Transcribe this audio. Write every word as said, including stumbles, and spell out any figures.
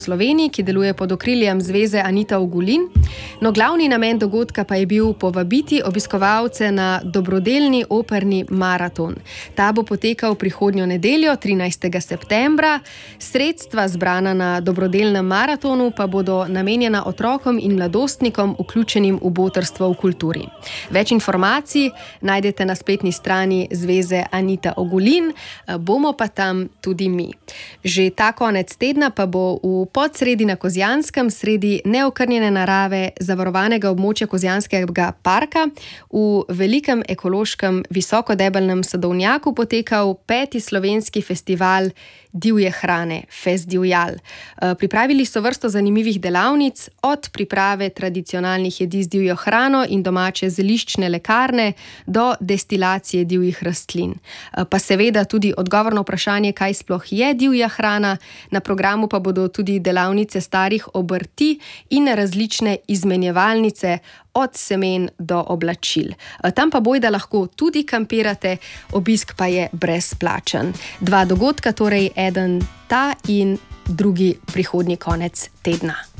Sloveniji, ki deluje pod okriljem Zveze Anita Ogulin. No, glavni namen dogodka pa je bil povabiti obiskovalce na dobrodelni operni maraton. Ta bo potekal prihodnjo nedeljo, trinajstega septembra. Sredstva zbrana na dobrodelnem maratonu pa bodo namenjena otrokom in mladostnikom, vključenim v botrstvo v kulturi. Več informacij najdete na spletni strani Zveze Anita Ogulin, bomo pa tam tudi mi. Že ta konec tedna pa bo v Podsredi na Kozjanskem, sredi neokrnjene narave zavarovanega območja Kozjanskega parka, v velikem ekološkem visokodebelnem sadovnjaku potekal peti slovenski festival divje hrane, Fest Divjal. Pripravili so vrsto zanimivih delavnic, od priprave tradicionalnih jedi z divjo hrano in domače zeliščne lekarne do destilacije divjih rastlin. Pa seveda tudi odgovor na vprašanje, kaj sploh je divja hrana. Na programu pa bodo tudi delavnice starih obrti in različne izmenjevalnice od semen do oblačil. Tam pa bojda lahko tudi kampirate, obisk pa je brezplačen. Dva dogodka, torej eden ta in drugi prihodnji konec tedna.